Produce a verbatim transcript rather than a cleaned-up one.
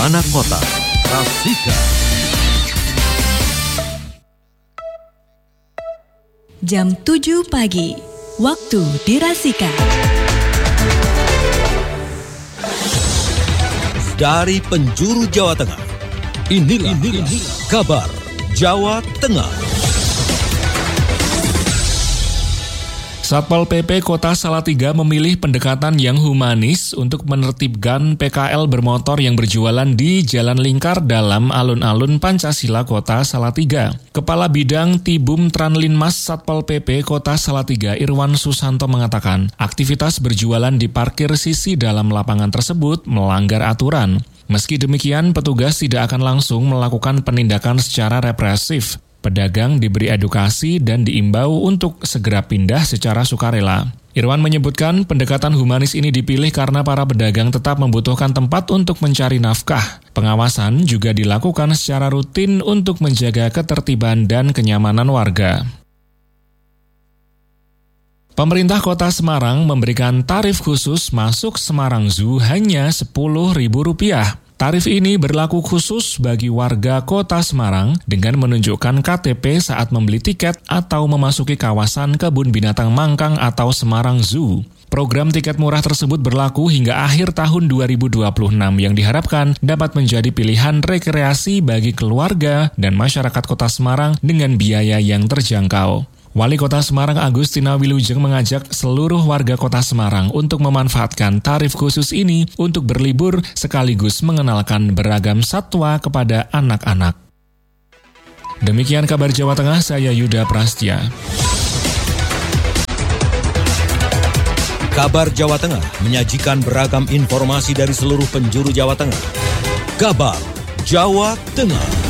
Pelana Kota, Rasika. Jam tujuh pagi, waktu di Rasika. Dari penjuru Jawa Tengah, inilah, inilah kabar Jawa Tengah. Satpol P P Kota Salatiga memilih pendekatan yang humanis untuk menertibkan P K L bermotor yang berjualan di Jalan Lingkar dalam alun-alun Pancasila Kota Salatiga. Kepala Bidang Tibum Tranlinmas Satpol P P Kota Salatiga Irwan Susanto mengatakan, aktivitas berjualan di parkir sisi dalam lapangan tersebut melanggar aturan. Meski demikian, petugas tidak akan langsung melakukan penindakan secara represif. Pedagang diberi edukasi dan diimbau untuk segera pindah secara sukarela. Irwan menyebutkan pendekatan humanis ini dipilih karena para pedagang tetap membutuhkan tempat untuk mencari nafkah. Pengawasan juga dilakukan secara rutin untuk menjaga ketertiban dan kenyamanan warga. Pemerintah Kota Semarang memberikan tarif khusus masuk Semarang Zoo hanya sepuluh ribu rupiah. Tarif ini berlaku khusus bagi warga Kota Semarang dengan menunjukkan K T P saat membeli tiket atau memasuki kawasan Kebun Binatang Mangkang atau Semarang Zoo. Program tiket murah tersebut berlaku hingga akhir tahun dua ribu dua puluh enam yang diharapkan dapat menjadi pilihan rekreasi bagi keluarga dan masyarakat Kota Semarang dengan biaya yang terjangkau. Wali Kota Semarang Agustina Wilujeng mengajak seluruh warga Kota Semarang untuk memanfaatkan tarif khusus ini untuk berlibur sekaligus mengenalkan beragam satwa kepada anak-anak. Demikian kabar Jawa Tengah, saya Yuda Prastya. Kabar Jawa Tengah menyajikan beragam informasi dari seluruh penjuru Jawa Tengah. Kabar Jawa Tengah.